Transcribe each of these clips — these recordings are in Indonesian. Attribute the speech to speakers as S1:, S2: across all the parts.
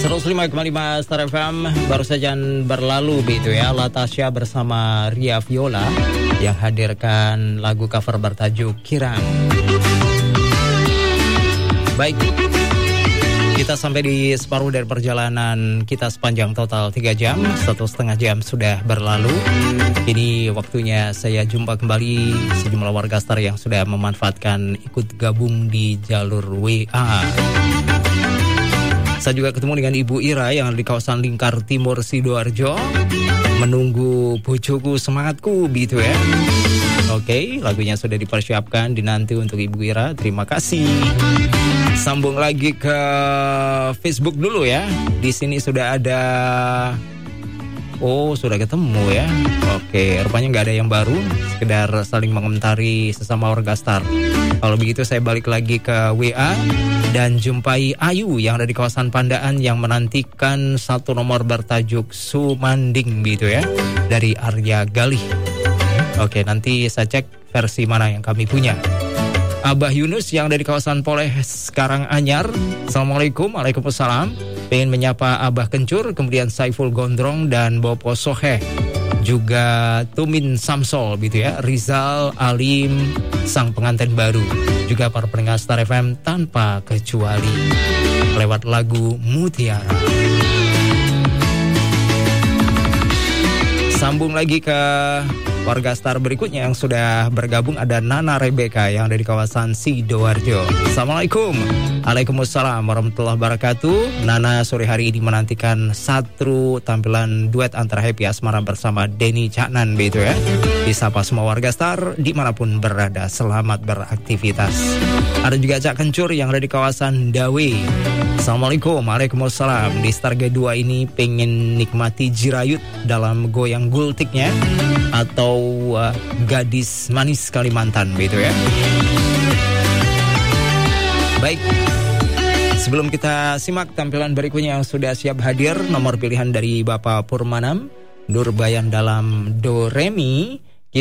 S1: 105,5 Star FM. Baru saja berlalu begitu ya, Latasha bersama Ria Viola yang hadirkan lagu cover bertajuk Kirang. Baik, kita sampai di separuh dari perjalanan kita sepanjang total 3 jam. 1,5 jam sudah berlalu. Ini waktunya saya jumpa kembali sejumlah warga Star yang sudah memanfaatkan ikut gabung di jalur WA. Saya juga ketemu dengan Ibu Ira yang ada di kawasan Lingkar Timur Sidoarjo, menunggu bojoku semangatku gitu ya. Oke, lagunya sudah dipersiapkan dinanti untuk Ibu Ira. Terima kasih. Sambung lagi ke Facebook dulu ya. Di sini sudah ada. Oh, sudah ketemu ya. Oke, rupanya nggak ada yang baru, sekedar saling mengomentari sesama warga Star. Kalau begitu saya balik lagi ke WA dan jumpai Ayu yang ada di kawasan Pandaan yang menantikan satu nomor bertajuk Sumanding gitu ya, dari Arya Galih. Oke, nanti saya cek versi mana yang kami punya. Abah Yunus yang ada di kawasan Poleh Karanganyar. Assalamualaikum. Waalaikumsalam. Pengen menyapa Abah Kencur, kemudian Saiful Gondrong dan Bopo Soheh, juga Tumin Samsol gitu ya, Rizal, Alim, sang pengantin baru, juga para pendengar Star FM tanpa kecuali, lewat lagu Mutiara. Sambung lagi ke warga Star berikutnya yang sudah bergabung. Ada Nana Rebecca yang ada di kawasan Sidoarjo. Assalamualaikum. Waalaikumsalam warahmatullahi wabarakatuh. Nana sore hari ini menantikan satu tampilan duet antara Happy Asmara bersama Denny Caknan begitu ya. Disapa semua warga Star dimanapun berada, selamat beraktivitas. Ada juga Cak Kencur yang ada di kawasan Dawe. Assalamualaikum. Waalaikumsalam. Di Star G2 ini pengen nikmati jirayut dalam goyang gultiknya atau gadis manis Kalimantan begitu ya. Baik, sebelum kita simak tampilan berikutnya yang sudah siap hadir, nomor pilihan dari Bapak Purmanam, Nurbayan dalam Do Remi,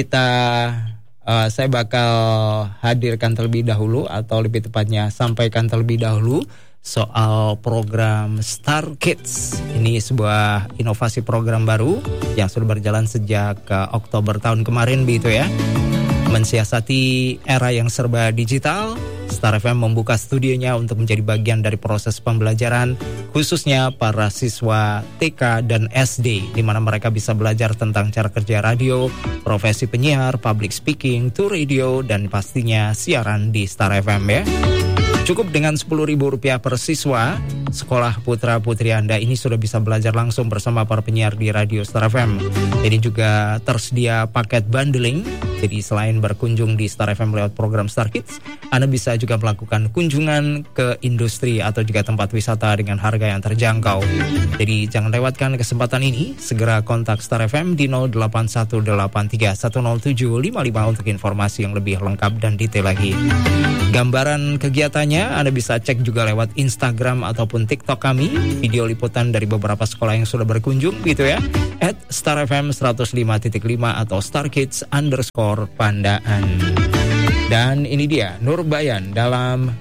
S1: saya bakal hadirkan terlebih dahulu, atau lebih tepatnya sampaikan terlebih dahulu soal program Star Kids. Ini sebuah inovasi program baru yang sudah berjalan sejak Oktober tahun kemarin begitu ya. Mensiasati era yang serba digital, Star FM membuka studionya untuk menjadi bagian dari proses pembelajaran, khususnya para siswa TK dan SD, di mana mereka bisa belajar tentang cara kerja radio, profesi penyiar, public speaking, tour radio, dan pastinya siaran di Star FM ya. Cukup dengan Rp10.000 per siswa, sekolah putra-putri Anda ini sudah bisa belajar langsung bersama para penyiar di Radio Star FM. Ini juga tersedia paket bundling. Jadi selain berkunjung di Star FM lewat program Star Kids, Anda bisa juga melakukan kunjungan ke industri atau juga tempat wisata dengan harga yang terjangkau. Jadi jangan lewatkan kesempatan ini. Segera kontak Star FM di 0818310755 untuk informasi yang lebih lengkap dan detail lagi. Gambaran kegiatannya Anda bisa cek juga lewat Instagram ataupun TikTok kami. Video liputan dari beberapa sekolah yang sudah berkunjung gitu ya, @StarFM 105.5 atau StarKids_Pandaan. Dan ini dia Nurbayan dalam